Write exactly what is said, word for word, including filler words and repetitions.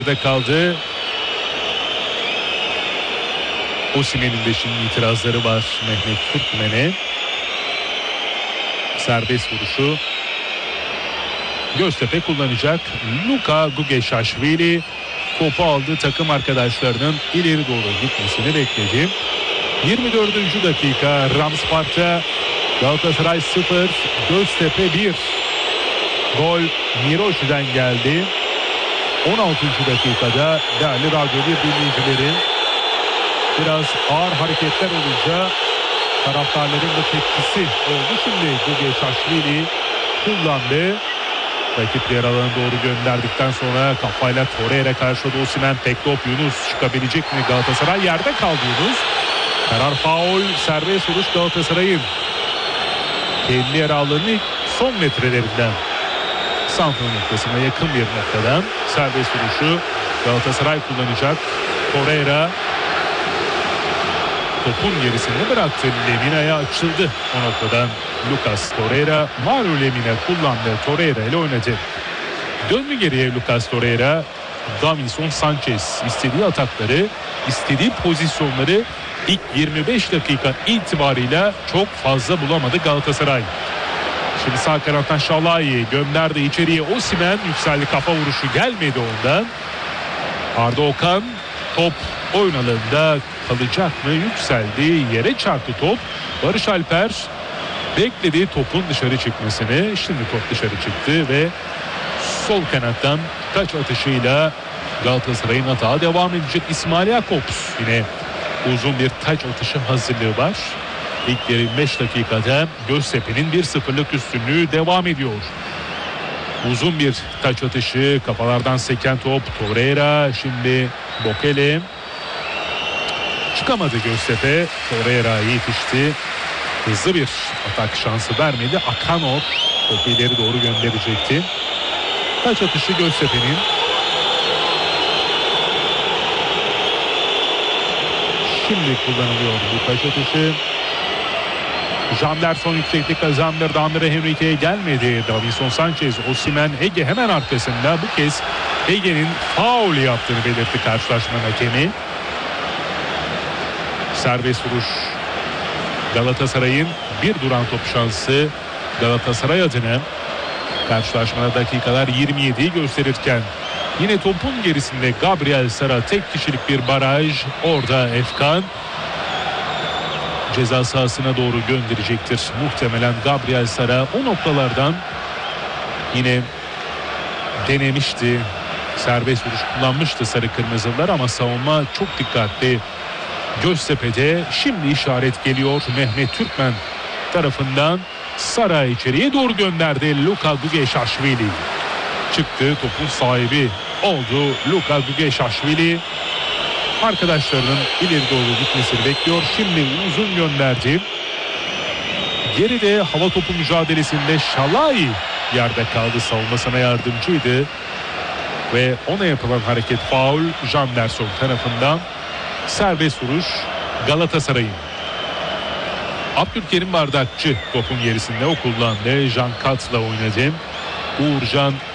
de kaldı. Osimhen'in de şimdi itirazları var Mehmet Türkmen'e. Serbest vuruşu Göztepe kullanacak. Luka Gugeşaşvili topu aldı, takım arkadaşlarının ileri doğru gitmesini bekledi. yirmi dördüncü dakika, Rams Park'ta Galatasaray sıfır, Göztepe bir. Gol Miroş'den geldi. on altıncı dakikada değerli radyo bir dinleyicileri, biraz ağır hareketler olunca taraftarların da tepkisi oldu. Şimdi Gugeşaşvili kullandı. Rakip yer alanına doğru gönderdikten sonra kafayla Torreira karşıladı. Osimhen tek top, Yunus çıkabilecek mi? Galatasaray yerde kaldı Yunus. Karar faul, serbest vuruş Galatasaray'ın. Kendi yer alanının son metrelerinden, santrfor noktasına yakın bir noktadan serbest vuruşu Galatasaray kullanacak. Torreira topun gerisinde bıraktı. Lemina'ya açıldı o noktadan. Lucas Torreira, Mario Lemina kullandı. Torreira ile oynadı. Döndü geriye Lucas Torreira. Davinson Sanchez istediği atakları, istediği pozisyonları ilk yirmi beş dakika itibarıyla çok fazla bulamadı Galatasaray. Şimdi sağ kanattan Şalai gönderdi içeriye. Osimhen yükseldi, kafa vuruşu gelmedi ondan. Arda Okan, top oyun alanında kalacak mı? Yükseldi, yere çarptı top. Barış Alper bekledi topun dışarı çıkmasını. Şimdi top dışarı çıktı ve sol kanattan taç atışıyla Galatasaray'ın hata devam edecek. İsmail Jakobs yine uzun bir taç atışı hazırlığı var. İlk yirmi beş dakikada Göztepe'nin bir sıfırlık üstünlüğü devam ediyor. Uzun bir taç atışı, kafalardan seken top. Torreira, şimdi Bokele. Çıkamadı Göztepe. Torreira yetişti. Hızlı bir atak şansı vermedi. Akano topu ileri doğru gönderecekti. Taç atışı Göztepe'nin. Şimdi kullanılıyor bu taç atışı. Janderson yükseklik kazandırdı. Andre Henrique'ye gelmedi. Davinson Sanchez, Osimhen, Ege hemen arkasında. Bu kez Ege'nin faul yaptığını belirtti karşılaşma hakemi. Serbest vuruş Galatasaray'ın, bir duran top şansı Galatasaray adına. Karşılaşmada dakikalar yirmi yediyi gösterirken yine topun gerisinde Gabriel Sara, tek kişilik bir baraj. Orada Efkan ceza sahasına doğru gönderecektir muhtemelen Gabriel Sara. O noktalardan yine denemişti, serbest vuruş kullanmıştı sarı kırmızılar ama savunma çok dikkatli Göztepe'de. Şimdi işaret geliyor Mehmet Türkmen tarafından. Sara içeriye doğru gönderdi. Luka Gugeşaşvili çıktı, topun sahibi oldu Luka Gugeşaşvili. Arkadaşlarının ileri doğru gitmesini bekliyor. Şimdi uzun gönderdi. Geride hava topu mücadelesinde Şalai yerde kaldı, savunmasına yardımcıydı. Ve ona yapılan hareket faul Janderson tarafından. Serbest vuruş Galatasaray'ın. Abdülkerim Bardakçı topun gerisinde, o kullandı. Jean Katz'la oynadı. Uğurcan